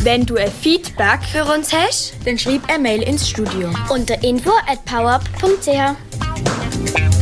Wenn du ein Feedback für uns hast, dann schreib eine Mail ins Studio. Unter info@powerup.ch.